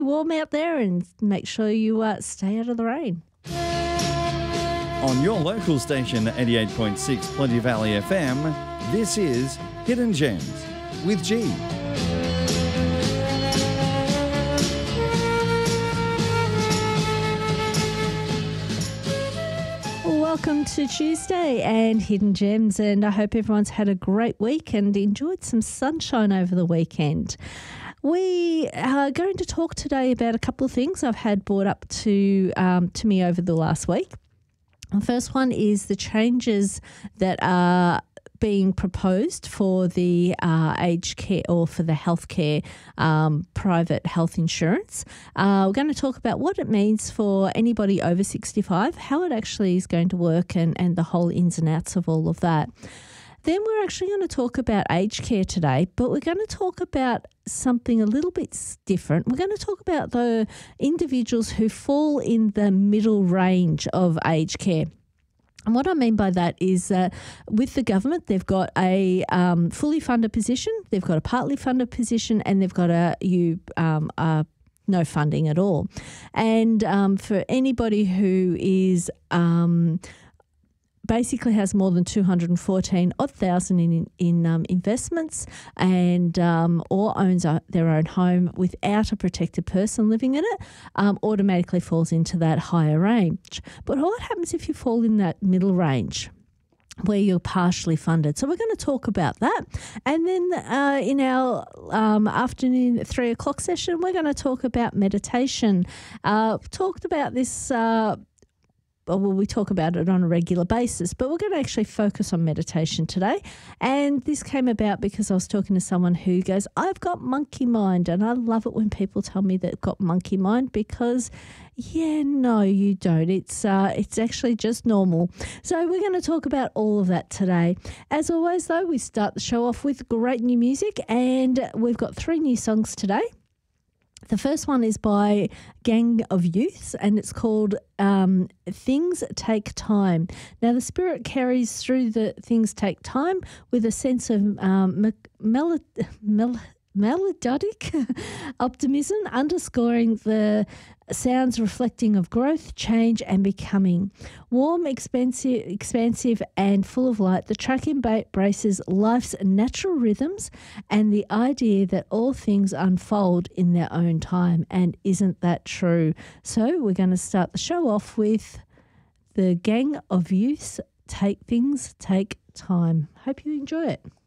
warm out there and make sure you stay out of the rain. On your local station, 88.6 Plenty Valley FM, this is Hidden Gems with G. Welcome to Tuesday and Hidden Gems, and I hope everyone's had a great week and enjoyed some sunshine over the weekend. We are going to talk today about a couple of things I've had brought up to me over the last week. The first one is the changes that are being proposed for the aged care or for the healthcare private health insurance. We're going to talk about what it means for anybody over 65, how it actually is going to work and the whole ins and outs of all of that. Then we're actually going to talk about aged care today, but we're going to talk about something a little bit different. We're going to talk about the individuals who fall in the middle range of aged care. And what I mean by that is that with the government, they've got a fully funded position, they've got a partly funded position, and they've got no funding at all. And for anybody who is basically has more than 214,000 in investments and or owns their own home without a protected person living in it, automatically falls into that higher range. But what happens if you fall in that middle range where you're partially funded? So we're going to talk about that. And then in our afternoon 3 o'clock session, we're going to talk about meditation. Talked about this we talk about it on a regular basis, but we're going to actually focus on meditation today. And this came about because I was talking to someone who goes, I've got monkey mind. And I love it when people tell me they've got monkey mind because, no, you don't. It's actually just normal. So we're going to talk about all of that today. As always, though, we start the show off with great new music, and we've got 3 new songs today. The first one is by Gang of Youths, and it's called Things Take Time. Now, the spirit carries through the Things Take Time with a sense of melodic optimism, underscoring the sounds reflecting of growth, change and becoming. Warm, expansive and full of light, the track embraces life's natural rhythms and the idea that all things unfold in their own time. And isn't that true? So we're going to start the show off with the Gang of Youths, Things Take Time. Hope you enjoy it.